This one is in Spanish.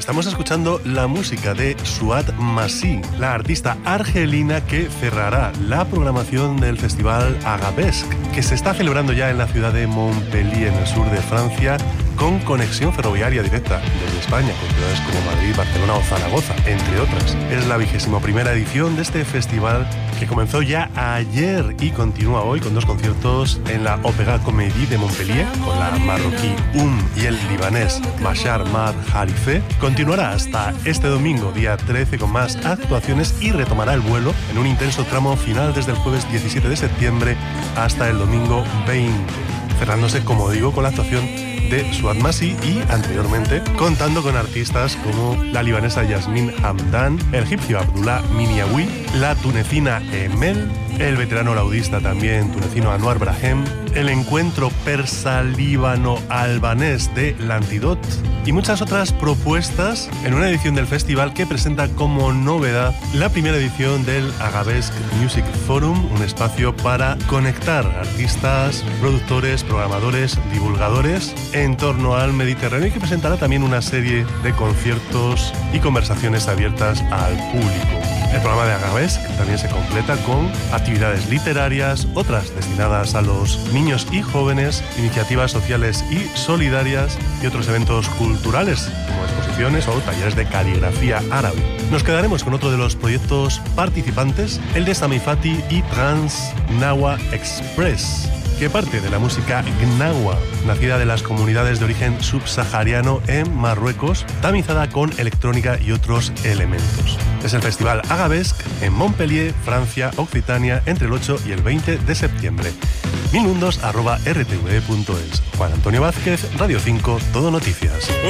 Estamos escuchando la música de Souad Massi, la artista argelina que cerrará la programación del festival Arabesque, que se está celebrando ya en la ciudad de Montpellier, en el sur de Francia, con conexión ferroviaria directa desde España, con ciudades como Madrid, Barcelona o Zaragoza, entre otras. Es la 21ª edición de este festival que comenzó ya ayer y continúa hoy con 2 conciertos en la Opéra Comédie de Montpellier, con la marroquí y el libanés Bashar Mad Khalife. Continuará hasta este domingo, día 13, con más actuaciones y retomará el vuelo en un intenso tramo final desde el jueves 17 de septiembre hasta el domingo 20, cerrándose, como digo, con la actuación de Souad Massi y, anteriormente, contando con artistas como la libanesa Yasmin Hamdan, el egipcio Abdullah Miniawi, la tunecina Emel, el veterano laudista también tunecino Anwar Brahem, el encuentro persa-líbano-albanés de L'Antidot y muchas otras propuestas en una edición del festival que presenta como novedad la primera edición del Arabesque Music Forum, un espacio para conectar artistas, productores, programadores, divulgadores en torno al Mediterráneo y que presentará también una serie de conciertos y conversaciones abiertas al público. El programa de Arabesque también se completa con actividades literarias, otras destinadas a los niños y jóvenes, iniciativas sociales y solidarias y otros eventos culturales como exposiciones o talleres de caligrafía árabe. Nos quedaremos con otro de los proyectos participantes, el de Sami Fati y Trans Gnawa Express, que parte de la música gnawa, nacida de las comunidades de origen subsahariano en Marruecos, tamizada con electrónica y otros elementos. Es el Festival Arabesque en Montpellier, Francia, Occitania, entre el 8 y el 20 de septiembre. milmundos@rtve.es. Juan Antonio Vázquez, Radio 5, Todo Noticias.